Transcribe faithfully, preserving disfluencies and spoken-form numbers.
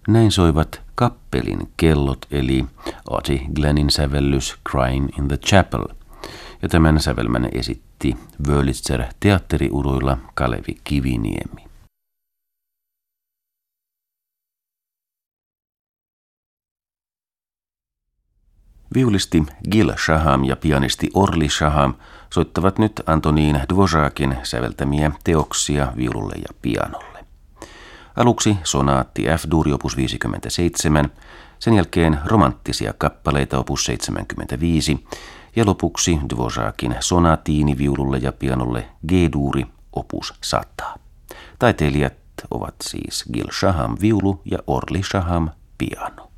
Näin soivat kappelin kellot eli Otis Glennin sävellys Crying in the Chapel, ja tämän sävelmän esitti Wurlitzer teatteriuduilla Kalevi Kiviniemi. Viulisti Gil Shaham ja pianisti Orli Shaham soittavat nyt Antonín Dvořákin säveltämiä teoksia viululle ja pianolle. Aluksi sonaatti F-dur opus viisikymmentäseitsemän, sen jälkeen romanttisia kappaleita opus seitsemänkymmentäviisi ja lopuksi Dvořákin sonaatiini viululle ja pianolle G-duuri opus sata. Taiteilijat ovat siis Gil Shaham viulu ja Orli Shaham piano.